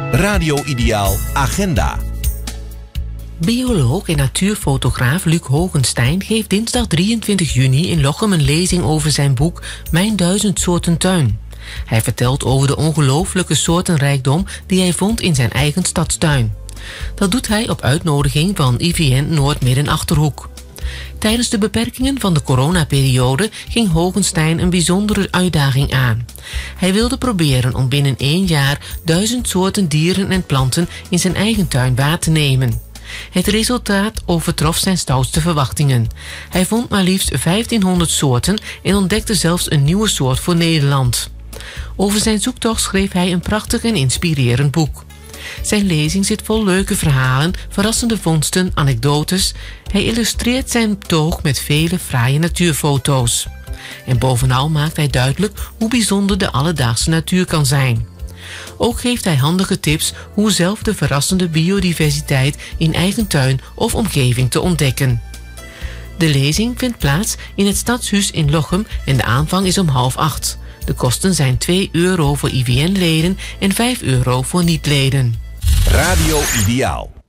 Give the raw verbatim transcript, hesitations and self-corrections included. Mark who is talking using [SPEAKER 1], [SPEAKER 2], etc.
[SPEAKER 1] Radio Ideaal Agenda.
[SPEAKER 2] Bioloog en natuurfotograaf Luc Hogenstein geeft dinsdag drieëntwintig juni in Lochem een lezing over zijn boek Mijn duizend soorten tuin. Hij vertelt over de ongelooflijke soortenrijkdom die hij vond in zijn eigen stadstuin. Dat doet hij op uitnodiging van I V N Noord-Midden-Achterhoek. Tijdens de beperkingen van de coronaperiode ging Hogenstein een bijzondere uitdaging aan. Hij wilde proberen om binnen één jaar duizend soorten dieren en planten in zijn eigen tuin waar te nemen. Het resultaat overtrof zijn stoutste verwachtingen. Hij vond maar liefst vijftienhonderd soorten en ontdekte zelfs een nieuwe soort voor Nederland. Over zijn zoektocht schreef hij een prachtig en inspirerend boek. Zijn lezing zit vol leuke verhalen, verrassende vondsten, anekdotes. Hij illustreert zijn betoog met vele fraaie natuurfoto's. En bovenal maakt hij duidelijk hoe bijzonder de alledaagse natuur kan zijn. Ook geeft hij handige tips hoe zelf de verrassende biodiversiteit in eigen tuin of omgeving te ontdekken. De lezing vindt plaats in het Stadshuis in Lochem en de aanvang is om half acht. De kosten zijn twee euro voor I V N-leden en vijf euro voor niet-leden.
[SPEAKER 1] Radio Ideaal.